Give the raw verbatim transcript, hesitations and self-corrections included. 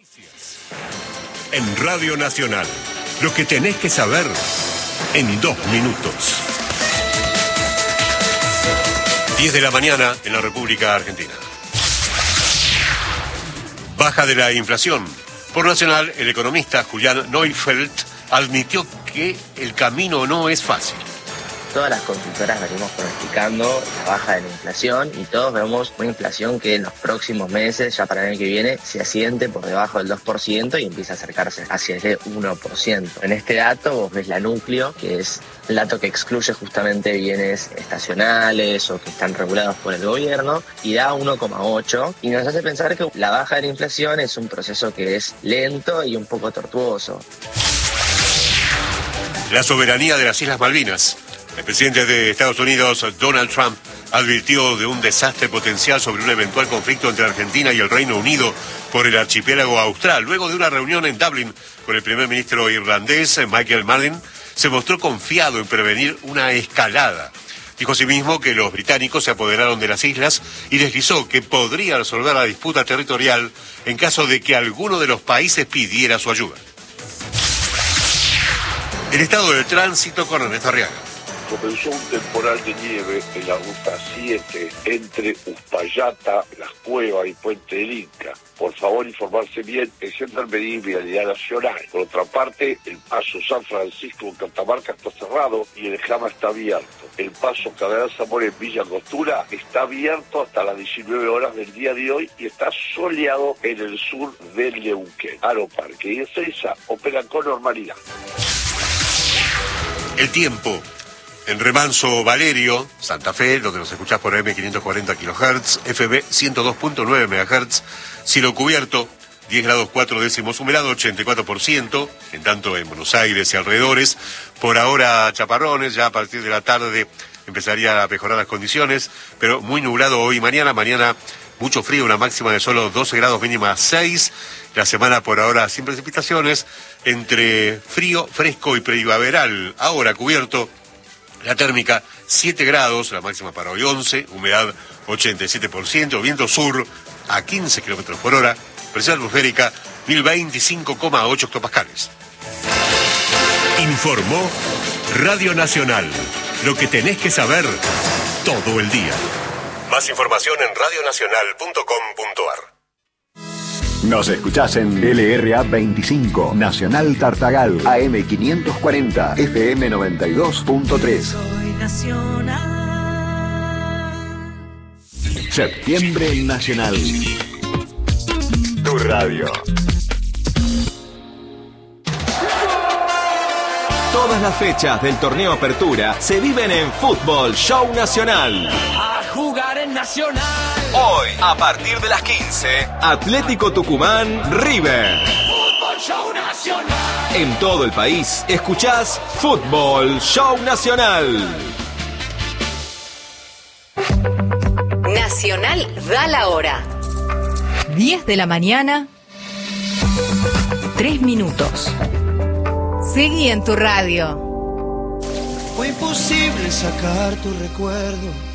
En Radio Nacional, lo que tenés que saber en dos minutos. diez de la mañana en la República Argentina. Baja de la inflación. Por Nacional, el economista Julián Neufeld admitió que el camino no es fácil. Todas las consultoras venimos pronosticando la baja de la inflación y todos vemos una inflación que en los próximos meses, ya para el año que viene, se asiente por debajo del dos por ciento y empieza a acercarse hacia ese uno por ciento. En este dato vos ves la núcleo, que es el dato que excluye justamente bienes estacionales o que están regulados por el gobierno, y da uno coma ocho, y nos hace pensar que la baja de la inflación es un proceso que es lento y un poco tortuoso. La soberanía de las Islas Malvinas. El presidente de Estados Unidos, Donald Trump, advirtió de un desastre potencial sobre un eventual conflicto entre Argentina y el Reino Unido por el archipiélago austral. Luego de una reunión en Dublín con el primer ministro irlandés, Michael Martin, se mostró confiado en prevenir una escalada. Dijo asimismo que los británicos se apoderaron de las islas y deslizó que podría resolver la disputa territorial en caso de que alguno de los países pidiera su ayuda. El estado del tránsito con Ernesto Arriaga. Comenzó un temporal de nieve en la ruta siete entre Uspallata, Las Cuevas y Puente del Inca. Por favor, informarse bien, el Centro de Vialidad Nacional. Por otra parte, el paso San Francisco en Catamarca está cerrado y el Jama está abierto. El paso Cardenal Zamora en Villa Angostura está abierto hasta las diecinueve horas del día de hoy y está soleado en el sur del Neuquén. Aeroparque y Ezeiza operan con normalidad. El tiempo. En Remanso Valerio, Santa Fe, donde nos escuchás por A M quinientos cuarenta kilohertz, F B ciento dos punto nueve megahertz, cielo cubierto, diez grados cuatro décimos, humedad ochenta y cuatro por ciento, en tanto en Buenos Aires y alrededores, por ahora chaparrones, ya a partir de la tarde empezaría a mejorar las condiciones, pero muy nublado hoy y mañana, mañana mucho frío, una máxima de solo doce grados, mínima seis, la semana por ahora sin precipitaciones, entre frío, fresco y primaveral, ahora cubierto. La térmica siete grados, la máxima para hoy once, humedad ochenta y siete por ciento, viento sur a quince kilómetros por hora, presión atmosférica mil veinticinco coma ocho hectopascales. Informó Radio Nacional, lo que tenés que saber todo el día. Más información en radio nacional punto com punto a r. Nos escuchás en L R A veinticinco, Nacional Tartagal, A M quinientos cuarenta, F M noventa y dos punto tres. Soy Nacional. Septiembre Nacional. Tu radio. Todas las fechas del torneo Apertura se viven en Fútbol Show Nacional. A jugar en Nacional. Hoy, a partir de las quince, Atlético Tucumán, River. Fútbol Show Nacional. En todo el país, escuchás Fútbol Show Nacional. Nacional da la hora. diez de la mañana, tres minutos. Seguí en tu radio. Fue imposible sacar tu recuerdo